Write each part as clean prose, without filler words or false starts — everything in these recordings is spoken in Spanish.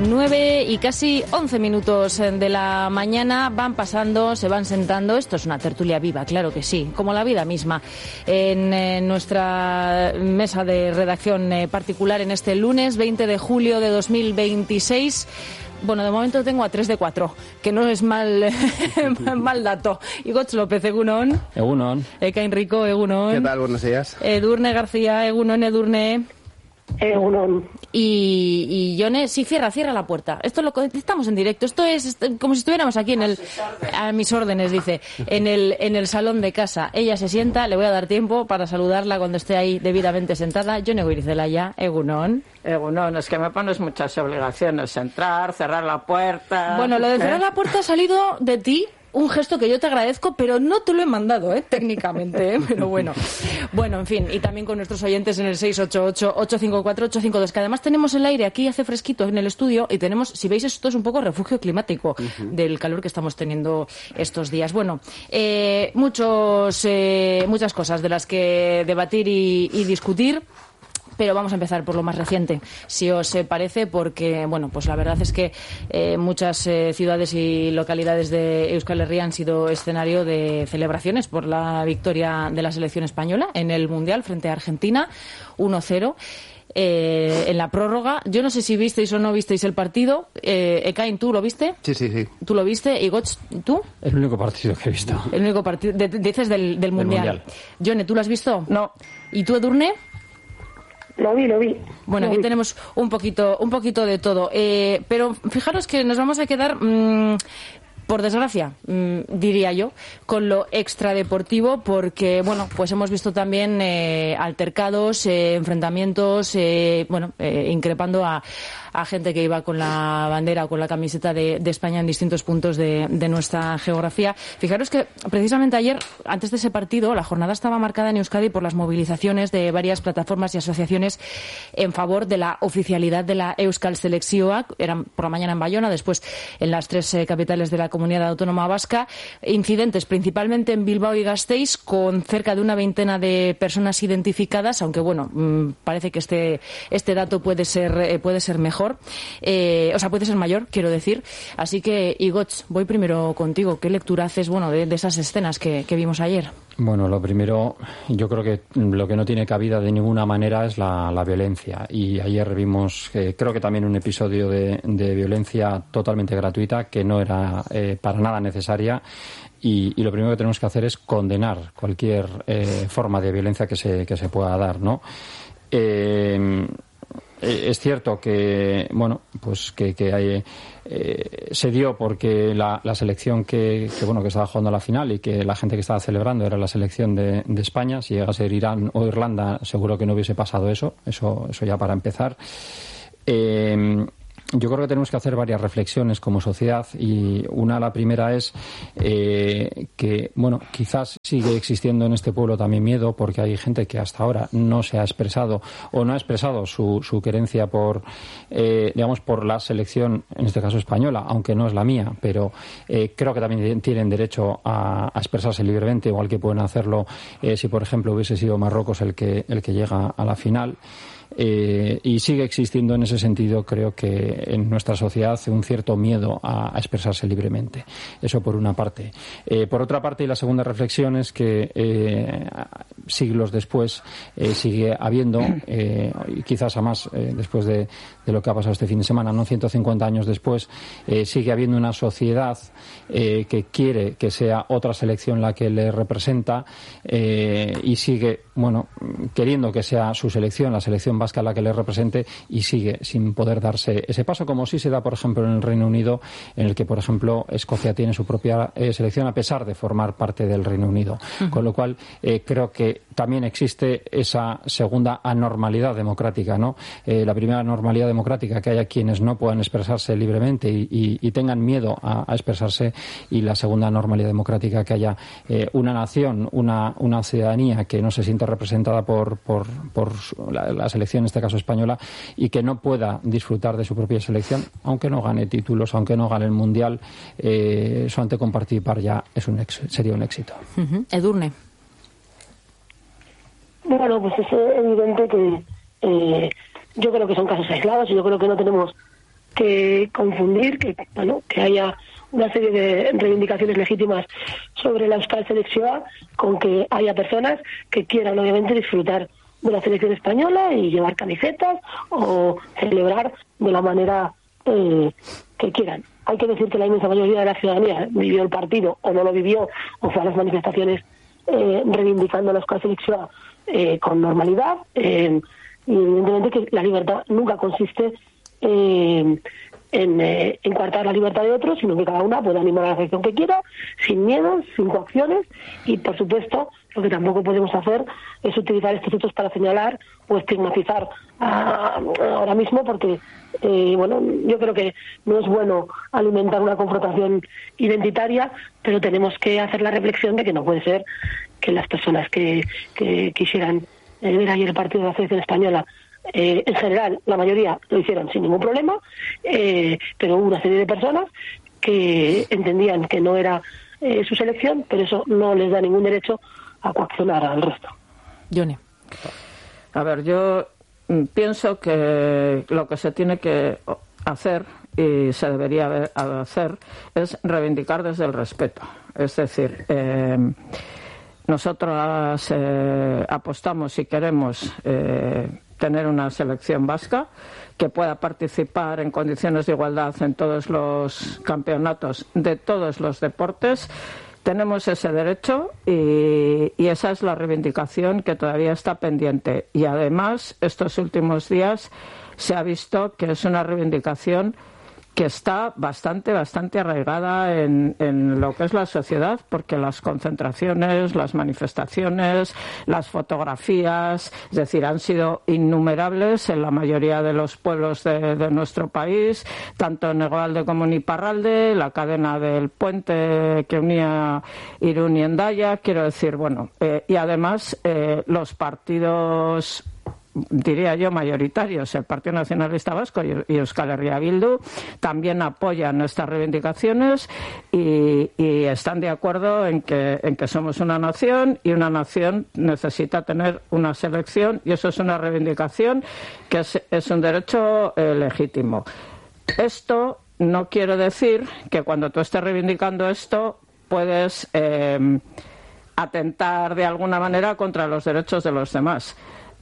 9 y casi 11 minutos de la mañana. Van pasando, se van sentando. Esto es una tertulia viva, claro que sí, como la vida misma. En nuestra mesa de redacción particular en este lunes 20 de julio de 2026. Bueno, de momento tengo a 3 de 4, que no es mal dato. Igoitz López, egunon. Egunon. Ekain Rico, egunon. ¿Qué tal? Buenos días. Edurne García, egunon, Edurne. Y Yone, sí, cierra la puerta. Estamos en directo. Esto es como si estuviéramos aquí a mis órdenes, dice, en el salón de casa. Ella se sienta, le voy a dar tiempo para saludarla cuando esté ahí debidamente sentada. Yone Goirizelaya, egunon. Egunon, es que me pones muchas obligaciones. Entrar, cerrar la puerta. Bueno, lo de cerrar la puerta ha salido de ti. Un gesto que yo te agradezco, pero no te lo he mandado, técnicamente, pero bueno. Bueno, en fin, y también con nuestros oyentes en el 688-854-852, que además tenemos el aire aquí, hace fresquito en el estudio, y tenemos, si veis, esto es un poco refugio climático del calor que estamos teniendo estos días. Bueno, muchas cosas de las que debatir y discutir. Pero vamos a empezar por lo más reciente, si os parece, porque, bueno, pues la verdad es que muchas ciudades y localidades de Euskal Herria han sido escenario de celebraciones por la victoria de la selección española en el Mundial frente a Argentina, 1-0. En la prórroga. Yo no sé si visteis o no visteis el partido. Ekain, ¿tú lo viste? Sí. ¿Tú lo viste? Igoitz, ¿tú? El único partido que he visto. El único partido, dices del Mundial. Yone, ¿tú lo has visto? No. ¿Y tú, Edurne? Lo vi. Bueno, aquí tenemos un poquito de todo. Pero fijaros que nos vamos a quedar, por desgracia, diría yo, con lo extradeportivo, porque, bueno, pues hemos visto también altercados, enfrentamientos, increpando a gente que iba con la bandera o con la camiseta de España en distintos puntos de nuestra geografía. Fijaros que precisamente ayer, antes de ese partido, la jornada estaba marcada en Euskadi por las movilizaciones de varias plataformas y asociaciones en favor de la oficialidad de la Euskal Selekzioa. Eran por la mañana en Bayona, después en las 3 capitales de la comunidad autónoma vasca. Incidentes principalmente en Bilbao y Gasteiz, con cerca de una veintena de personas identificadas, aunque bueno, parece que este dato puede ser mejor. Puede ser mayor, quiero decir. Así que, Igoitz, voy primero contigo. ¿Qué lectura haces, de esas escenas que vimos ayer? Bueno, lo primero, yo creo que lo que no tiene cabida de ninguna manera es la violencia. Y ayer vimos, creo que también un episodio de violencia totalmente gratuita, que no era para nada necesaria. Y lo primero que tenemos que hacer es condenar cualquier forma de violencia que se pueda dar, ¿no? Es cierto que, se dio porque la selección que estaba jugando a la final y que la gente que estaba celebrando era la selección de España. Si llegase a ser Irán o Irlanda, seguro que no hubiese pasado eso ya para empezar. Yo creo que tenemos que hacer varias reflexiones como sociedad, y la primera es que, quizás sigue existiendo en este pueblo también miedo, porque hay gente que hasta ahora no se ha expresado o no ha expresado su querencia por la selección, en este caso española, aunque no es la mía, pero creo que también tienen derecho a expresarse libremente, igual que pueden hacerlo si, por ejemplo, hubiese sido Marruecos el que llega a la final. Y sigue existiendo en ese sentido, creo que en nuestra sociedad, un cierto miedo a expresarse libremente. Eso por una parte. Por otra parte, y la segunda reflexión es que siglos después sigue habiendo, y quizás a más después de lo que ha pasado este fin de semana, 150 años después, sigue habiendo una sociedad que quiere que sea otra selección la que le representa, y sigue queriendo que sea su selección, la selección vasca, la que le represente, y sigue sin poder darse ese paso, como sí se da, por ejemplo, en el Reino Unido, en el que, por ejemplo, Escocia tiene su propia selección a pesar de formar parte del Reino Unido. Con lo cual, creo que también existe esa segunda anormalidad democrática, ¿no? La primera anormalidad democrática, que haya quienes no puedan expresarse libremente y tengan miedo a expresarse, y la segunda anormalidad democrática, que haya una nación, una ciudadanía que no se siente representada por la selección, en este caso española, y que no pueda disfrutar de su propia selección, aunque no gane títulos, aunque no gane el Mundial. Solamente con participar ya sería un éxito. Edurne. Bueno, pues es evidente que yo creo que son casos aislados, y yo creo que no tenemos que confundir, que haya una serie de reivindicaciones legítimas sobre la Euskal Selección con que haya personas que quieran obviamente disfrutar de la selección española y llevar camisetas o celebrar de la manera que quieran. Hay que decir que la inmensa mayoría de la ciudadanía vivió el partido o no lo vivió o fue a las manifestaciones reivindicando la Euskal Selección con normalidad, y evidentemente que la libertad nunca consiste en coartar la libertad de otros, sino que cada una puede animar a la selección que quiera, sin miedos, sin coacciones, y por supuesto lo que tampoco podemos hacer es utilizar estos hechos para señalar o estigmatizar ahora mismo, porque yo creo que no es bueno alimentar una confrontación identitaria, pero tenemos que hacer la reflexión de que no puede ser que las personas que quisieran ver ayer el partido de la selección española, en general, la mayoría lo hicieron sin ningún problema, pero hubo una serie de personas que entendían que no era su selección, pero eso no les da ningún derecho a coaccionar al resto. Yone. A ver, yo pienso que lo que se tiene que hacer y se debería hacer es reivindicar desde el respeto. Es decir, nosotros apostamos y queremos tener una selección vasca que pueda participar en condiciones de igualdad en todos los campeonatos de todos los deportes. Tenemos ese derecho y esa es la reivindicación que todavía está pendiente. Y además, estos últimos días se ha visto que es una reivindicación que está bastante arraigada en lo que es la sociedad, porque las concentraciones, las manifestaciones, las fotografías, es decir, han sido innumerables en la mayoría de los pueblos de nuestro país, tanto en Hegoalde como en Iparralde, la cadena del puente que unía Irún y Hendaya, quiero decir, y además los partidos, diría yo, mayoritarios, el Partido Nacionalista Vasco y Euskal Herria Bildu, también apoyan estas reivindicaciones y están de acuerdo en que somos una nación y una nación necesita tener una selección, y eso es una reivindicación que es un derecho legítimo. Esto no quiere decir que cuando tú estés reivindicando esto puedes atentar de alguna manera contra los derechos de los demás.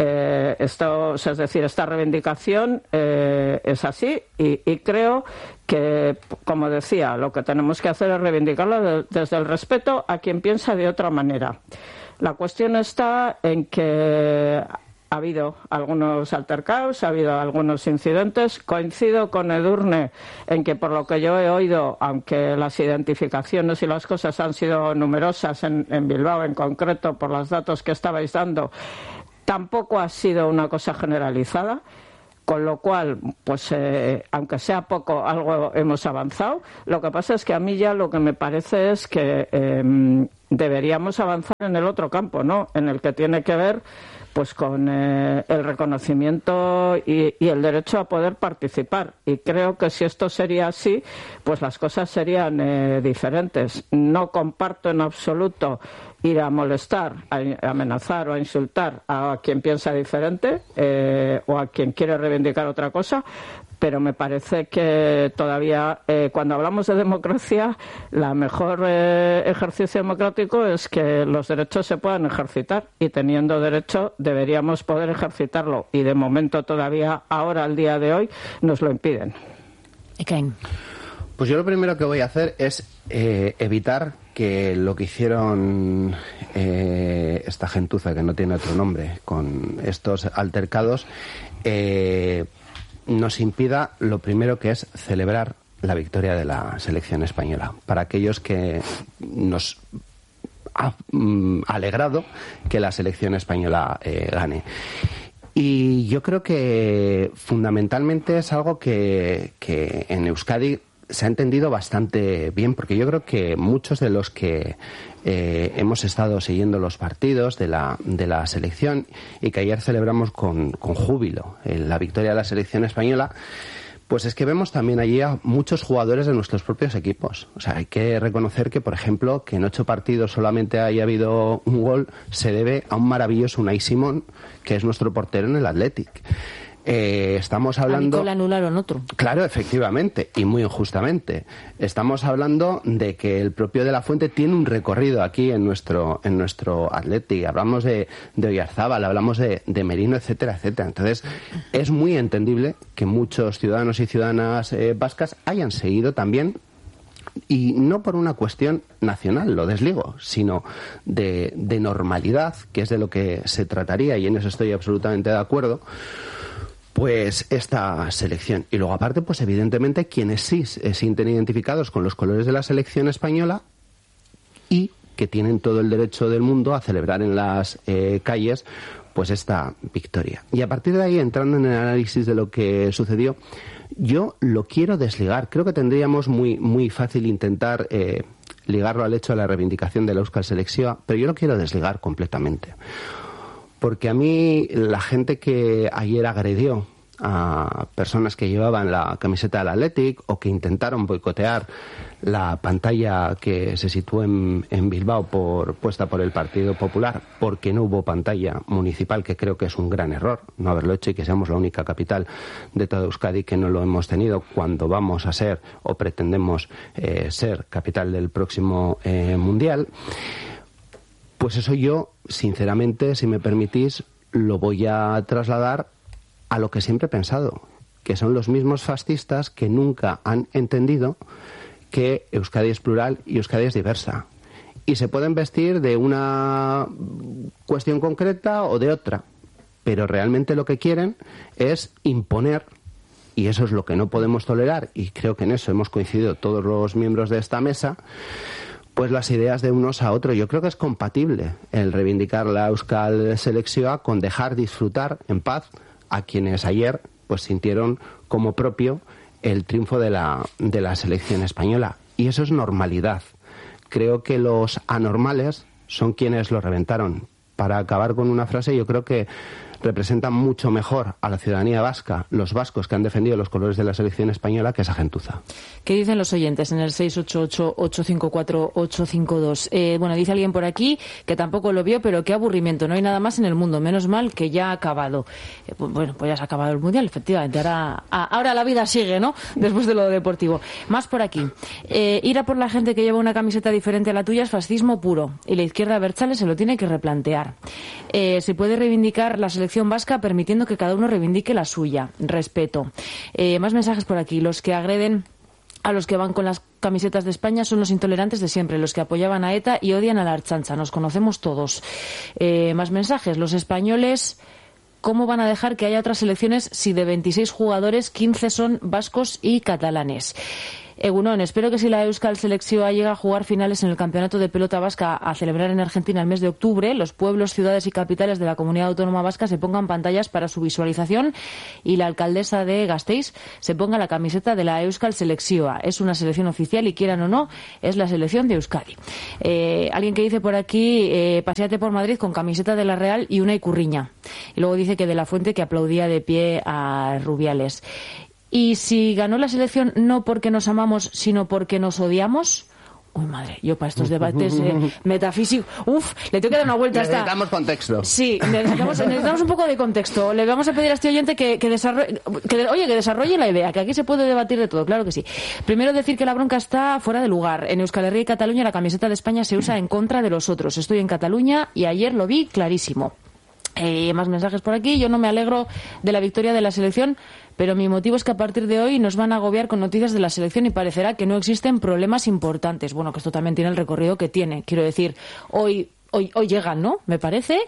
Es decir, esta reivindicación es así y creo que, como decía, lo que tenemos que hacer es reivindicarla desde el respeto a quien piensa de otra manera. La cuestión está en que ha habido algunos altercados, ha habido algunos incidentes. Coincido con Edurne en que, por lo que yo he oído, aunque las identificaciones y las cosas han sido numerosas en Bilbao en concreto, por los datos que estabais dando, tampoco ha sido una cosa generalizada, con lo cual, pues aunque sea poco, algo hemos avanzado. Lo que pasa es que a mí ya lo que me parece es que deberíamos avanzar en el otro campo, ¿no? En el que tiene que ver pues con el reconocimiento y el derecho a poder participar. Y creo que si esto sería así, pues las cosas serían diferentes. No comparto en absoluto ir a molestar, a amenazar o a insultar a quien piensa diferente o a quien quiere reivindicar otra cosa, pero me parece que todavía, cuando hablamos de democracia, la mejor ejercicio democrático es que los derechos se puedan ejercitar, y teniendo derecho deberíamos poder ejercitarlo, y de momento todavía, ahora, al día de hoy, nos lo impiden. Ekain. Pues yo lo primero que voy a hacer es evitar que lo que hicieron esta gentuza, que no tiene otro nombre, con estos altercados, nos impida lo primero, que es celebrar la victoria de la selección española. Para aquellos que nos ha alegrado que la selección española gane. Y yo creo que fundamentalmente es algo que en Euskadi se ha entendido bastante bien, porque yo creo que muchos de los que hemos estado siguiendo los partidos de la selección, y que ayer celebramos con júbilo la victoria de la selección española, pues es que vemos también allí a muchos jugadores de nuestros propios equipos. O sea, hay que reconocer que, por ejemplo, que en 8 partidos solamente haya habido un gol se debe a un maravilloso Unai Simón, que es nuestro portero en el Athletic. Estamos hablando... A Nicola anularon otro. Claro, efectivamente, y muy injustamente. Estamos hablando de que el propio De la Fuente tiene un recorrido aquí en nuestro Athletic. Hablamos de Oyarzábal, hablamos de Merino, etcétera, etcétera. Entonces, es muy entendible que muchos ciudadanos y ciudadanas vascas hayan seguido también, y no por una cuestión nacional, lo desligo, sino de normalidad, que es de lo que se trataría, y en eso estoy absolutamente de acuerdo, pues esta selección. Y luego aparte, pues evidentemente quienes sí se sienten identificados con los colores de la selección española y que tienen todo el derecho del mundo a celebrar en las calles pues esta victoria. Y a partir de ahí, entrando en el análisis de lo que sucedió, yo lo quiero desligar. Creo que tendríamos muy fácil intentar ligarlo al hecho de la reivindicación de la Euskal Selekzioa, pero yo lo quiero desligar completamente. Porque a mí la gente que ayer agredió a personas que llevaban la camiseta del Athletic o que intentaron boicotear la pantalla que se situó en Bilbao puesta por el Partido Popular, porque no hubo pantalla municipal, que creo que es un gran error no haberlo hecho, y que seamos la única capital de toda Euskadi que no lo hemos tenido, cuando vamos a ser o pretendemos ser capital del próximo Mundial. Pues eso yo, sinceramente, si me permitís, lo voy a trasladar a lo que siempre he pensado, que son los mismos fascistas que nunca han entendido que Euskadi es plural y Euskadi es diversa. Y se pueden vestir de una cuestión concreta o de otra, pero realmente lo que quieren es imponer, y eso es lo que no podemos tolerar, y creo que en eso hemos coincidido todos los miembros de esta mesa, pues las ideas de unos a otros. Yo creo que es compatible el reivindicar la Euskal Selekzioa con dejar disfrutar en paz a quienes ayer pues sintieron como propio el triunfo de la selección española. Y eso es normalidad. Creo que los anormales son quienes lo reventaron. Para acabar con una frase, yo creo que representan mucho mejor a la ciudadanía vasca, los vascos que han defendido los colores de la selección española, que esa gentuza. ¿Qué dicen los oyentes en el 688-854-852? Bueno, dice alguien por aquí que tampoco lo vio, pero qué aburrimiento, no hay nada más en el mundo, menos mal que ya ha acabado. Bueno, pues ya se ha acabado el Mundial, efectivamente, ahora la vida sigue, ¿no? Después de lo deportivo. Más por aquí. Ir a por la gente que lleva una camiseta diferente a la tuya es fascismo puro, y la izquierda abertzale se lo tiene que replantear. Se puede reivindicar la selección vasca permitiendo que cada uno reivindique la suya. Respeto. Más mensajes por aquí. Los que agreden a los que van con las camisetas de España son los intolerantes de siempre, los que apoyaban a ETA y odian a la Ertzaintza. Nos conocemos todos. Más mensajes. Los españoles, ¿cómo van a dejar que haya otras selecciones si de 26 jugadores 15 son vascos y catalanes? Egunon, espero que si la Euskal Selekzioa llega a jugar finales en el Campeonato de Pelota Vasca a celebrar en Argentina el mes de octubre, los pueblos, ciudades y capitales de la Comunidad Autónoma Vasca se pongan pantallas para su visualización y la alcaldesa de Gasteiz se ponga la camiseta de la Euskal Selekzioa. Es una selección oficial y, quieran o no, es la selección de Euskadi. Alguien que dice por aquí, paséate por Madrid con camiseta de la Real y una Icurriña. Y luego dice que De la Fuente que aplaudía de pie a Rubiales. ¿Y si ganó la selección no porque nos amamos, sino porque nos odiamos? Uy, madre, yo para estos debates metafísicos... Le tengo que dar una vuelta a esta... Necesitamos contexto. Sí, necesitamos un poco de contexto. Le vamos a pedir a este oyente que desarrolle la idea, que aquí se puede debatir de todo, claro que sí. Primero decir que la bronca está fuera de lugar. En Euskal Herria y Cataluña la camiseta de España se usa en contra de los otros. Estoy en Cataluña y ayer lo vi clarísimo. Más mensajes por aquí. Yo no me alegro de la victoria de la selección, pero mi motivo es que a partir de hoy nos van a agobiar con noticias de la selección y parecerá que no existen problemas importantes. Bueno, que esto también tiene el recorrido que tiene. Quiero decir, hoy llegan, ¿no? Me parece.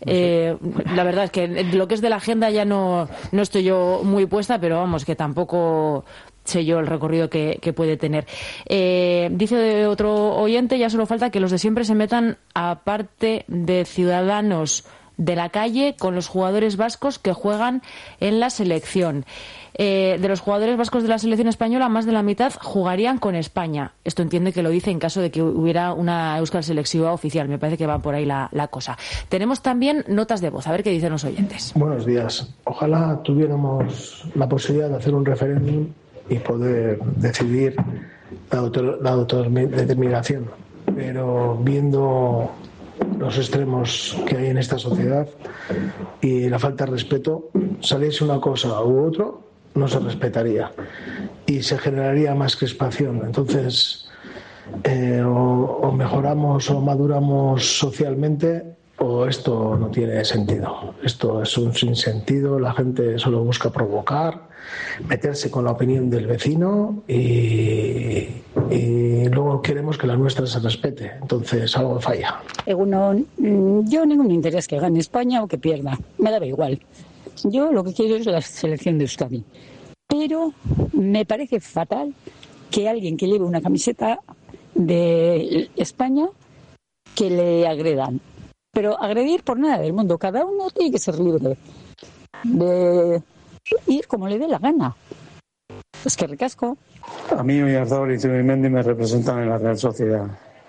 La verdad es que lo que es de la agenda ya no estoy yo muy puesta, pero vamos, que tampoco sé yo el recorrido que puede tener. Dice otro oyente, ya solo falta que los de siempre se metan aparte de ciudadanos de la calle con los jugadores vascos que juegan en la selección. De los jugadores vascos de la selección española, más de la mitad jugarían con España. Esto entiende que lo dice en caso de que hubiera una Euskal Selekzioa oficial. Me parece que va por ahí la cosa. Tenemos también notas de voz. A ver qué dicen los oyentes. Buenos días. Ojalá tuviéramos la posibilidad de hacer un referéndum y poder decidir la autodeterminación. Pero viendo los extremos que hay en esta sociedad y la falta de respeto, saliese una cosa u otro, no se respetaría y se generaría más crispación. Entonces, o mejoramos o maduramos socialmente, o esto no tiene sentido. Esto es un sinsentido, la gente solo busca provocar, meterse con la opinión del vecino y luego queremos que la nuestra se respete. Entonces algo falla. Yo ningún interés que gane España o que pierda, me daba igual. Yo lo que quiero es la selección de Euskadi. Pero me parece fatal que alguien que lleve una camiseta de España que le agredan. Pero agredir por nada del mundo. Cada uno tiene que ser libre de ir como le dé la gana. Es que ricasco. A mí Oyarzabal y Zubimendi me representan en la Real Sociedad.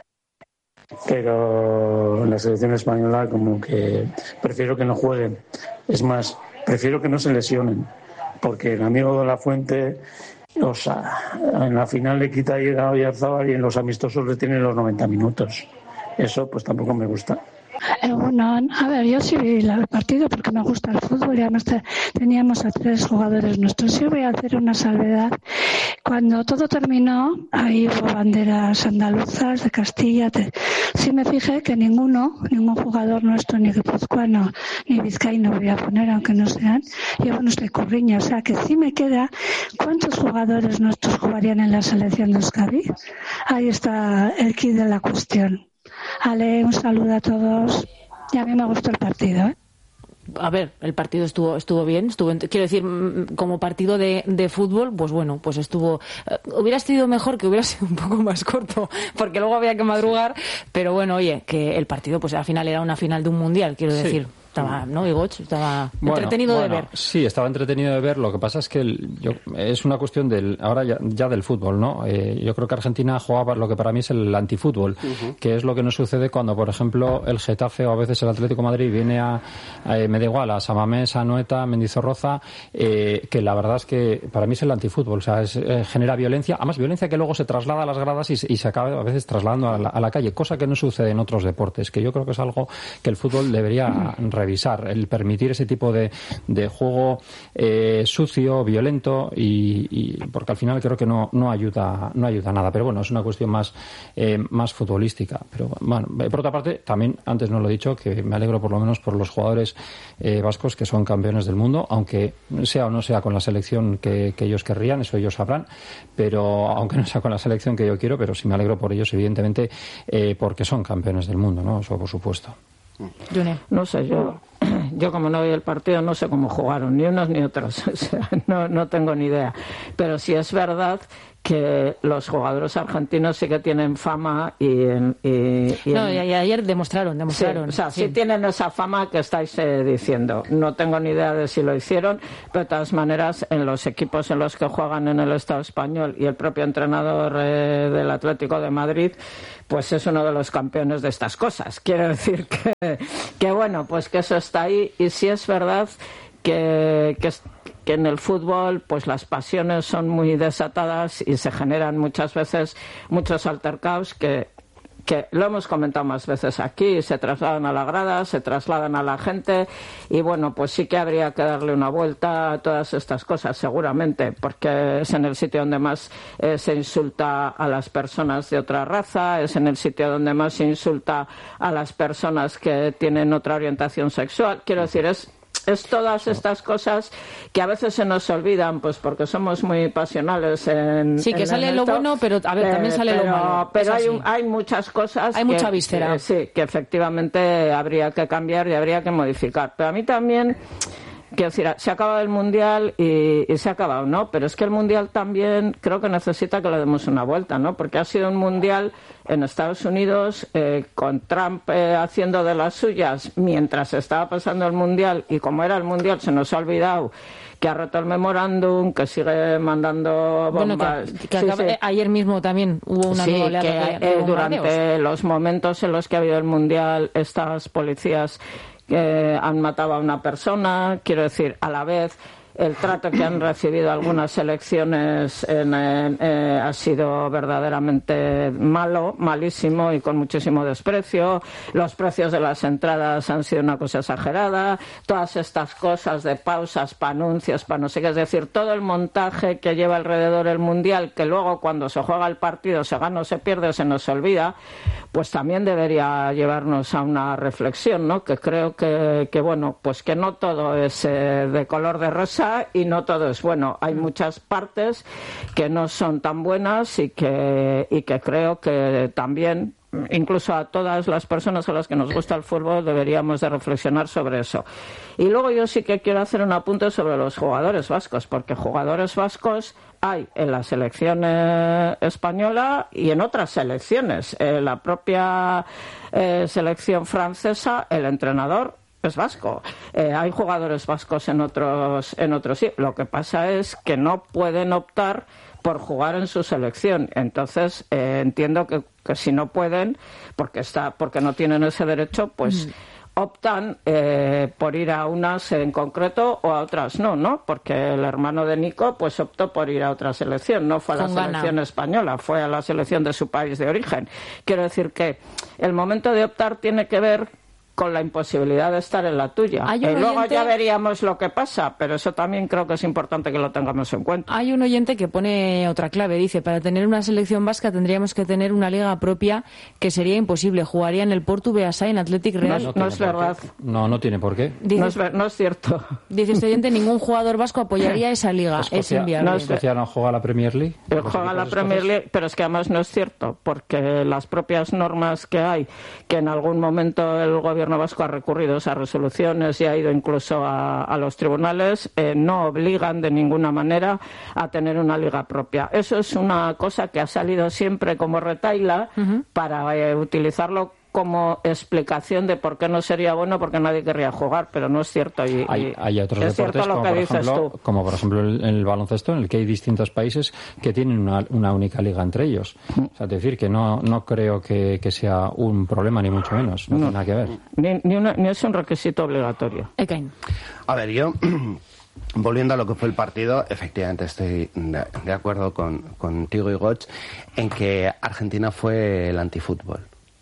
Pero en la selección española como que prefiero que no jueguen. Es más, prefiero que no se lesionen. Porque el amigo de la Fuente, o sea, en la final le quita ir a Oyarzabal y en los amistosos le tienen los 90 minutos. Eso pues tampoco me gusta. Bueno, a ver, yo sí vi el partido porque me gusta el fútbol y además teníamos a 3 jugadores nuestros. Yo voy a hacer una salvedad. Cuando todo terminó, ahí hubo banderas andaluzas de Castilla. Sí me fijé que ningún jugador nuestro, ni guipuzcoano, ni vizcaíno voy a poner, aunque no sean, lleva nuestra curriña. O sea que sí me queda, ¿cuántos jugadores nuestros jugarían en la selección de Euskadi? Ahí está el quid de la cuestión. Ale, un saludo a todos. Y a mí me gustó el partido, ¿eh? A ver, el partido estuvo bien, quiero decir, como partido de fútbol, pues bueno, pues estuvo. Hubiera sido mejor que hubiera sido un poco más corto, porque luego había que madrugar, pero bueno, oye, que el partido, pues al final era una final de un mundial, quiero decir. Estaba, ¿no? Igoch estaba entretenido de ver. Sí, estaba entretenido de ver. Lo que pasa es que es una cuestión ahora ya del fútbol, ¿no? Yo creo que Argentina jugaba lo que para mí es el antifútbol, que es lo que nos sucede cuando, por ejemplo, el Getafe o a veces el Atlético de Madrid viene me da igual, a Samamés, a Anoeta, a Mendizorroza, que la verdad es que para mí es el antifútbol. O sea, genera violencia, además violencia que luego se traslada a las gradas y se acaba a veces trasladando a la calle, cosa que no sucede en otros deportes, que yo creo que es algo que el fútbol debería revisar, el permitir ese tipo de juego sucio, violento y porque al final creo que no ayuda nada, pero bueno, es una cuestión más futbolística. Pero bueno, por otra parte, también antes no lo he dicho, que me alegro por lo menos por los jugadores vascos que son campeones del mundo, aunque sea o no sea con la selección que ellos querrían, eso ellos sabrán, pero aunque no sea con la selección que yo quiero, pero sí me alegro por ellos, evidentemente, porque son campeones del mundo, ¿no? Eso por supuesto. No sé, yo como no vi el partido no sé cómo jugaron, ni unos ni otros, o sea, no tengo ni idea. Pero sí es verdad que los jugadores argentinos sí que tienen fama y ayer demostraron. Sí, o sea, sí tienen esa fama que estáis diciendo. No tengo ni idea de si lo hicieron, pero de todas maneras en los equipos en los que juegan en el Estado español y el propio entrenador del Atlético de Madrid, pues es uno de los campeones de estas cosas. Quiero decir que bueno, pues que eso está ahí. Y sí es verdad que en el fútbol pues las pasiones son muy desatadas y se generan muchas veces muchos altercados que lo hemos comentado más veces aquí, se trasladan a la grada, se trasladan a la gente y bueno, pues sí que habría que darle una vuelta a todas estas cosas seguramente, porque es en el sitio donde más se insulta a las personas de otra raza, es en el sitio donde más se insulta a las personas que tienen otra orientación sexual. Quiero decir, es todas estas cosas que a veces se nos olvidan, pues porque somos muy pasionales sí, que sale lo bueno, pero a ver, también sale lo malo. Pero hay muchas cosas. Hay mucha víscera. Sí, que efectivamente habría que cambiar y habría que modificar. Pero a mí también, quiero decir, se ha acabado el Mundial y se ha acabado, ¿no? Pero es que el Mundial también creo que necesita que le demos una vuelta, ¿no? Porque ha sido un Mundial en Estados Unidos con Trump haciendo de las suyas mientras estaba pasando el Mundial, y como era el Mundial se nos ha olvidado que ha roto el memorándum, que sigue mandando bombas. Bueno, sí. Ayer mismo también hubo una nueva oleada de durante los momentos en los que ha habido el Mundial, estas policías han matado a una persona, quiero decir, a la vez el trato que han recibido algunas selecciones ha sido verdaderamente malísimo y con muchísimo desprecio. Los precios de las entradas han sido una cosa exagerada. Todas estas cosas de pausas para anuncios, para no sé qué, es decir, todo el montaje que lleva alrededor el Mundial, que luego cuando se juega el partido se gana o se pierde o se nos olvida, pues también debería llevarnos a una reflexión, ¿no? Que creo que bueno, pues que no todo es de color de rosa y no todo es bueno. Hay muchas partes que no son tan buenas y que creo que también, incluso a todas las personas a las que nos gusta el fútbol, deberíamos de reflexionar sobre eso. Y luego yo sí que quiero hacer un apunte sobre los jugadores vascos, porque jugadores vascos hay en la selección española y en otras selecciones. La propia selección francesa, el entrenador es vasco. Hay jugadores vascos en otros sí. Lo que pasa es que no pueden optar por jugar en su selección. Entonces entiendo que si no pueden, porque no tienen ese derecho, pues optan por ir a unas en concreto o a otras no, porque el hermano de Nico pues optó por ir a otra selección, no fue a la selección española, fue a la selección de su país de origen. Quiero decir que el momento de optar tiene que ver con la imposibilidad de estar en la tuya. Luego ya veríamos lo que pasa, pero eso también creo que es importante que lo tengamos en cuenta. Hay un oyente que pone otra clave, dice, para tener una selección vasca tendríamos que tener una liga propia, que sería imposible. Jugaría en el Porto, Beasa, en Athletic Real. No es verdad. No tiene por qué. Dice, no es cierto. Dice este oyente, ningún jugador vasco apoyaría esa liga. Es inviable. ¿Escocia no juega la Premier League? Juega la Premier League, pero es que además no es cierto, porque las propias normas que hay, que en algún momento el gobierno vasco ha recurrido a esas resoluciones y ha ido incluso a los tribunales, no obligan de ninguna manera a tener una liga propia. Eso es una cosa que ha salido siempre como retahíla para utilizarlo como explicación de por qué no sería bueno, porque nadie querría jugar, pero no es cierto. Hay otros deportes, como por ejemplo el baloncesto, en el que hay distintos países que tienen una única liga entre ellos. O sea, es decir, que no creo que sea un problema, ni mucho menos. No tiene nada que ver. Ni es un requisito obligatorio. A ver, yo... Volviendo a lo que fue el partido, efectivamente estoy de acuerdo contigo y Goch en que Argentina fue el antifútbol.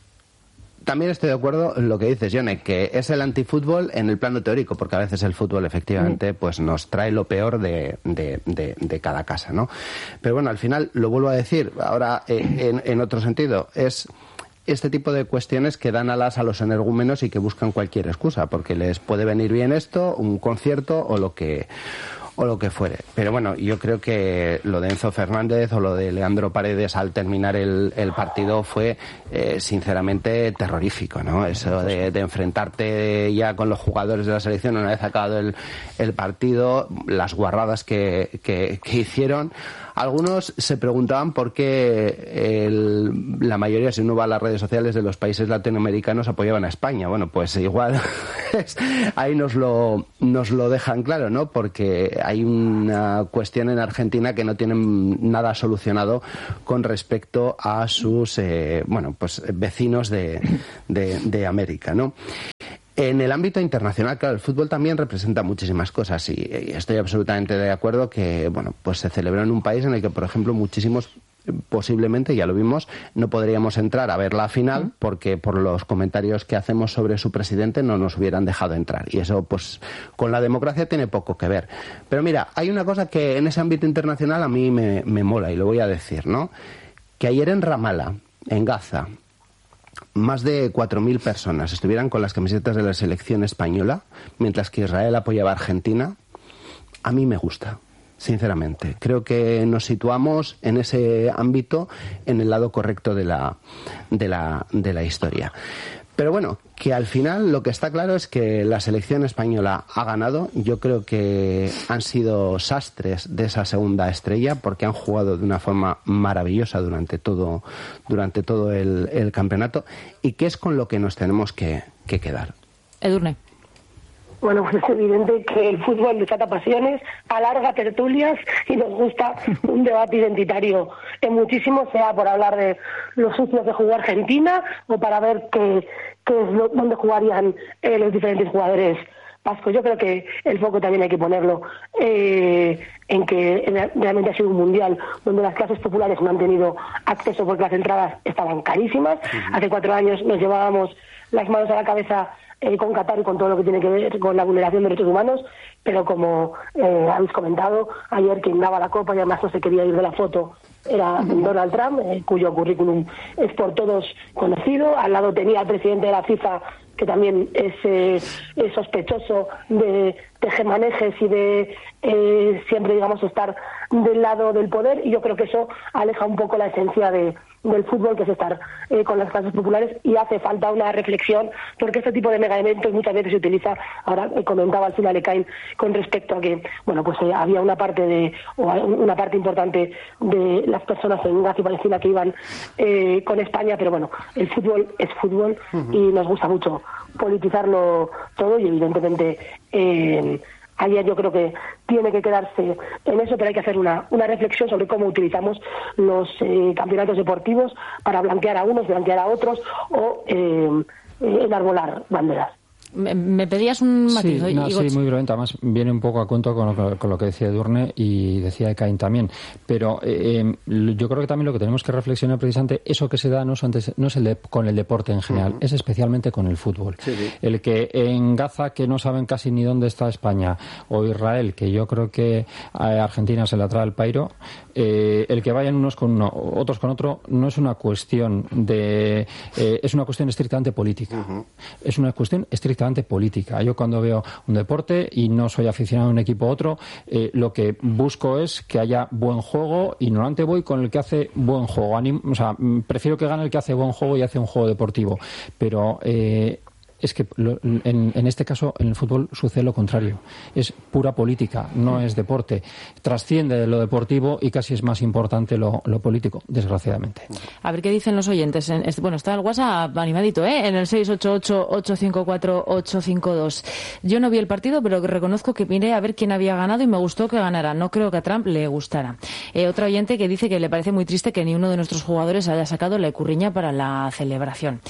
También estoy de acuerdo en lo que dices, Yone, que es el antifútbol en el plano teórico, porque a veces el fútbol efectivamente pues nos trae lo peor de cada casa, ¿no? Pero bueno, al final, lo vuelvo a decir, ahora en otro sentido, es este tipo de cuestiones que dan alas a los energúmenos y que buscan cualquier excusa, porque les puede venir bien esto, un concierto o lo que fuere. Pero bueno, yo creo que lo de Enzo Fernández o lo de Leandro Paredes al terminar el partido fue sinceramente terrorífico, ¿no? Eso de enfrentarte ya con los jugadores de la selección una vez acabado el partido, las guarradas que hicieron. Algunos se preguntaban por qué la mayoría, si uno va a las redes sociales de los países latinoamericanos, apoyaban a España. Bueno, pues igual ahí nos lo dejan claro, ¿no? Porque hay una cuestión en Argentina que no tienen nada solucionado con respecto a sus vecinos de América, ¿no? En el ámbito internacional, claro, el fútbol también representa muchísimas cosas y estoy absolutamente de acuerdo que, bueno, pues se celebró en un país en el que, por ejemplo, muchísimos posiblemente, ya lo vimos, no podríamos entrar a ver la final porque por los comentarios que hacemos sobre su presidente no nos hubieran dejado entrar. Y eso, pues, con la democracia tiene poco que ver. Pero mira, hay una cosa que en ese ámbito internacional a mí me mola y lo voy a decir, ¿no? Que ayer en Ramallah, en Gaza, más de 4.000 personas estuvieran con las camisetas de la selección española, mientras que Israel apoyaba a Argentina, a mí me gusta, sinceramente. Creo que nos situamos en ese ámbito en el lado correcto de la historia. Pero bueno, que al final lo que está claro es que la selección española ha ganado. Yo creo que han sido sastres de esa segunda estrella porque han jugado de una forma maravillosa durante todo el campeonato y que es con lo que nos tenemos que quedar. Edurne. Bueno, pues es evidente que el fútbol desata pasiones, alarga tertulias y nos gusta un debate identitario en muchísimo, sea por hablar de lo sucio que jugó Argentina o para ver qué es dónde jugarían los diferentes jugadores vasco. Yo creo que el foco también hay que ponerlo en que realmente ha sido un mundial donde las clases populares no han tenido acceso porque las entradas estaban carísimas. Hace 4 años nos llevábamos las manos a la cabeza con Qatar y con todo lo que tiene que ver con la vulneración de derechos humanos, pero como habéis comentado, ayer quien daba la copa y además no se quería ir de la foto era Donald Trump, cuyo currículum es por todos conocido. Al lado tenía al presidente de la FIFA, que también es sospechoso de tejemanejes y de siempre, digamos, estar del lado del poder, y yo creo que eso aleja un poco la esencia del fútbol, que es estar con las clases populares, y hace falta una reflexión, porque este tipo de mega eventos muchas veces se utiliza. Ahora comentaba al final Ekain con respecto a que había una parte importante de las personas en Gaza y Palestina que iban con España, pero bueno, el fútbol es fútbol y nos gusta mucho politizarlo todo, y evidentemente ayer yo creo que tiene que quedarse en eso, pero hay que hacer una reflexión sobre cómo utilizamos los campeonatos deportivos para blanquear a unos, blanquear a otros o enarbolar banderas. Me pedías un matiz. Sí, muy brevemente. Además, viene un poco a cuento con lo que decía Edurne y decía Ekain también. Pero yo creo que también lo que tenemos que reflexionar precisamente, eso que se da no es con el deporte en general, es especialmente con el fútbol. Sí. El que en Gaza, que no saben casi ni dónde está España, o Israel, que yo creo que a Argentina se la trae el pairo, el que vayan unos con uno, otros con otro, no es una cuestión es una cuestión estrictamente política. Es una cuestión estrictamente política. Yo cuando veo un deporte y no soy aficionado a un equipo u otro, lo que busco es que haya buen juego, y normalmente voy con el que hace buen juego. Prefiero que gane el que hace buen juego y hace un juego deportivo. Pero es que en este caso en el fútbol sucede lo contrario. Es pura política, no es deporte. Trasciende de lo deportivo y casi es más importante lo político, desgraciadamente. A ver qué dicen los oyentes. Está el WhatsApp animadito, en el 688-854-852. Yo no vi el partido, pero reconozco que miré a ver quién había ganado y me gustó que ganara. No creo que a Trump le gustara. Otro oyente que dice que le parece muy triste que ni uno de nuestros jugadores haya sacado la ecurriña para la celebración.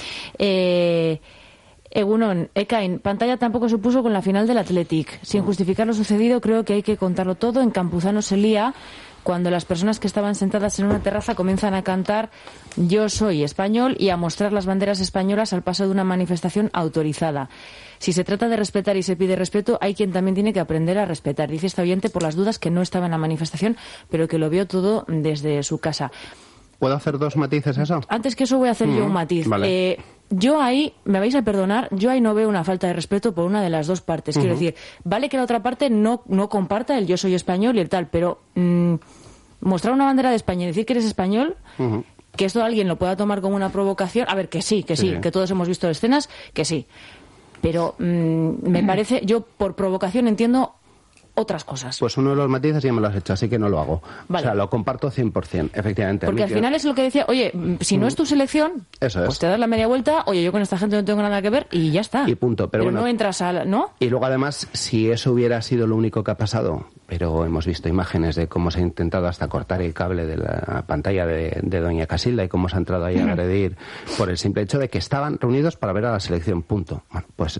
Egunon, Ekain, pantalla tampoco se puso con la final del Athletic. Sin justificar lo sucedido, creo que hay que contarlo todo. En Campuzano se lía cuando las personas que estaban sentadas en una terraza comienzan a cantar "Yo soy español" y a mostrar las banderas españolas al paso de una manifestación autorizada. Si se trata de respetar y se pide respeto, hay quien también tiene que aprender a respetar. Dice esta oyente por las dudas que no estaba en la manifestación, pero que lo vio todo desde su casa. ¿Puedo hacer 2 matices a eso? Antes que eso voy a hacer yo un matiz. Vale. Yo ahí, me vais a perdonar, yo ahí no veo una falta de respeto por una de las dos partes. Quiero decir, vale que la otra parte no comparta el "yo soy español" y el tal, pero mostrar una bandera de España y decir que eres español, que esto alguien lo pueda tomar como una provocación, a ver, que sí, que todos hemos visto escenas, que sí. Pero me parece, yo por provocación entiendo otras cosas. Pues uno de los matices ya me lo has hecho, así que no lo hago. Vale. O sea, lo comparto 100%, efectivamente. Porque al final es lo que decía, oye, si no es tu selección, pues te das la media vuelta, oye, yo con esta gente no tengo nada que ver y ya está. Y punto. Pero bueno, no entras ¿no? Y luego además, si eso hubiera sido lo único que ha pasado, pero hemos visto imágenes de cómo se ha intentado hasta cortar el cable de la pantalla de doña Casilda y cómo se ha entrado ahí a agredir por el simple hecho de que estaban reunidos para ver a la selección, punto. Bueno, pues